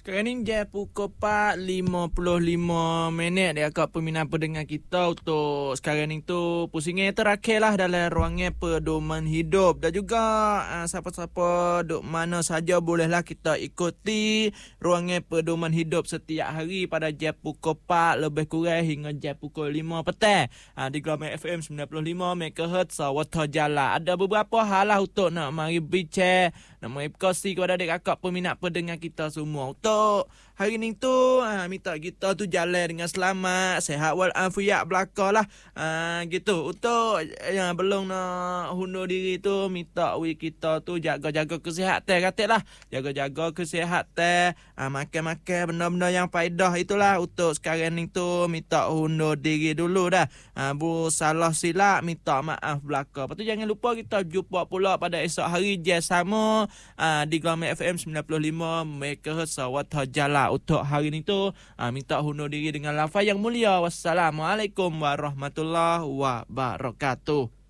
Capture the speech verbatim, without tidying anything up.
Sekarang ni jam pukul empat lima puluh lima minit dia kat peminat pendengar kita untuk sekarang ni tu pusingnya terakhir lah dalam ruangan pedoman hidup. Dan juga uh, siapa-siapa duk mana saja bolehlah kita ikuti ruangan pedoman hidup setiap hari pada jam pukul empat lebih kurang hingga jam pukul lima petang uh, di Gelombang F M sembilan puluh lima megahertz Sawata Jala. Ada beberapa hal lah untuk nak mari bincang, nak mari berkongsi kepada adik kakak peminat pendengar kita semua. Untuk hari ni tu ha, minta kita tu jalan dengan selamat, sehat walafiat belaka lah ha, gitu. Untuk yang belum nak hundur diri tu minta we kita tu jaga-jaga kesihatan katalah, jaga-jaga kesihatan, ha, makan-makan benda-benda yang faedah itulah. Untuk sekarang ni tu minta hundur diri dulu dah. Ha, bu salah silap minta maaf belaka. Lepas tu jangan lupa kita jumpa pula pada esok hari jam sama ha, di Gelombang F M sembilan puluh lima megahertz Sawata Jala. Untuk hari ni tu ha, minta hundur diri dengan lafaz yang mulia. Wassalamualaikum warahmatullahi wabarakatuh.